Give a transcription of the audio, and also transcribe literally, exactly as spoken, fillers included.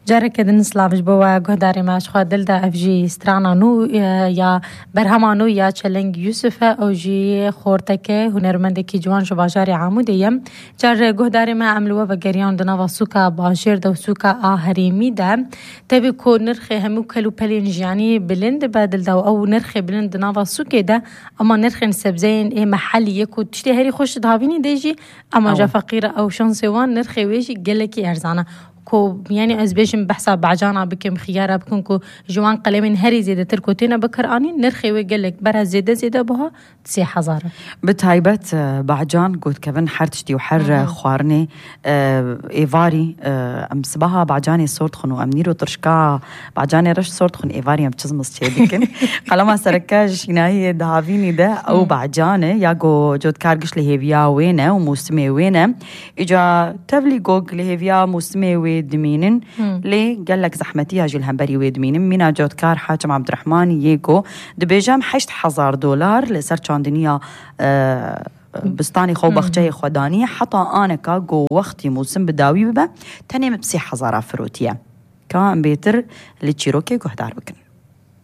جارك دن سلاوش بوا گهداری ماش خود دل دا افجی استرانا نو یا برهمانو یا چلنگ یوسف او جی خورتک هنرمند کی جوان شو باجار عمودی یم جار گهداری ما عملوا و گریان دنا و سوکا باشیر دو سوکا آهریمی دا تبی کو نرخ همو کلو پلین جانی بلند بدل دا او نرخ بلند دنا و سوکه دا اما نرخ نسبزین ای محلی کو تشتی هری خوش دهاوینی دیجی اما جا فقیر او شانسوان نرخ ویجی گلکی ارزانه کو يعني أزبيشم بحسب بعجانا بكم خيارة بكون كو جوان قلمين هري زيادة تركوتينا بكراني نرخي ويقلك برا زيادة زيادة بها تسي حزارة بتهيبت بعجان قلت كفن حرتشتي وحر خوارني اه إيفاري اه أم سباها بعجاني صورت خنو أمنيرو ترشكا بعجاني رش صورت خن إيفاري أم تشزمس تشيدكن قلما سركاج شناهي دهافيني ده أو بعجاني ياقو جود كارجش لهيفيا وينه وموسمي وينه إجا تفلي جوج لهيفيا موسمي وين دمينن ليه قال لك زحمتي هاجي الهمبري ويدمينن مينا جود كار حاكم عبد الرحمن ييكو دبيجام حشت حزار دولار لسر چاندنيا أه بستاني خو بخجي خداني حتى انا كاغو وقتي موسم بداوي ببا تاني مبسي حزارة فروتيا كان بيتر لتشيروكي قهدار بكن